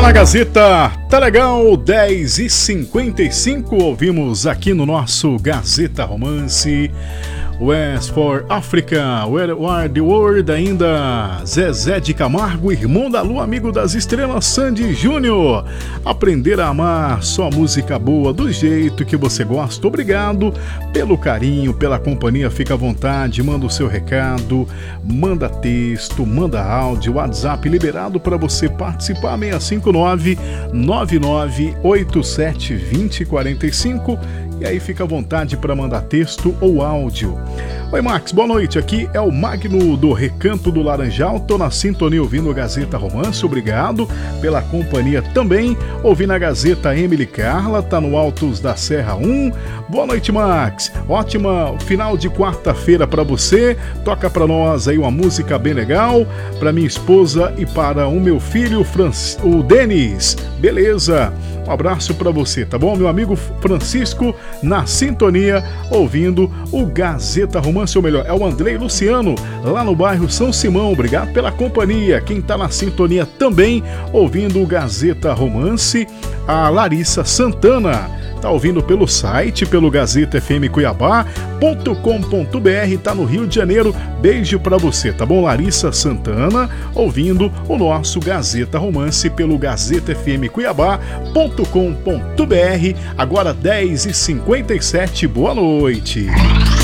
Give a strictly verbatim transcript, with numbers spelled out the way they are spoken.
na Gazeta, tá legal, dez e cinquenta e cinco, ouvimos aqui no nosso Gazeta Romance, West for Africa, Where Are the World, ainda Zezé de Camargo, Irmão da Lua, Amigo das Estrelas, Sandy Júnior, Aprender a Amar, só música boa, do jeito que você gosta. Obrigado pelo carinho, pela companhia, fica à vontade, manda o seu recado, manda texto, manda áudio, WhatsApp liberado para você participar, seis cinco nove, nove nove oito sete, dois zero quatro cinco. E aí fica à vontade para mandar texto ou áudio. Oi Max, boa noite, aqui é o Magno do Recanto do Laranjal, tô na sintonia ouvindo a Gazeta Romance, obrigado pela companhia também, ouvindo a Gazeta Emily Carla, tá no Altos da Serra um, boa noite Max, ótima final de quarta-feira para você, toca para nós aí uma música bem legal, para minha esposa e para o meu filho, Francis, o Denis, beleza? Um abraço para você, tá bom? Meu amigo Francisco na sintonia, ouvindo o Gazeta Romance, ou melhor, é o Andrei Luciano, lá no bairro São Simão. Obrigado pela companhia. Quem tá na sintonia também, ouvindo o Gazeta Romance, a Larissa Santana. Tá ouvindo pelo site, pelo gazeta f m cuiabá ponto com ponto b r, tá no Rio de Janeiro. Beijo pra você, tá bom? Larissa Santana, ouvindo o nosso Gazeta Romance pelo gazeta f m cuiabá ponto com ponto b r. Agora dez e cinquenta e sete, boa noite.